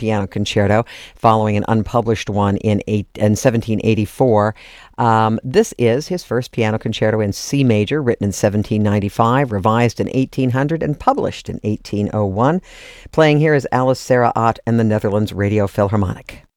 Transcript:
piano concerto following an unpublished one in 1784. This is his first piano concerto in C major, written in 1795, revised in 1800, and published in 1801. Playing here is Alice Sarah Ott and the Netherlands Radio Philharmonic.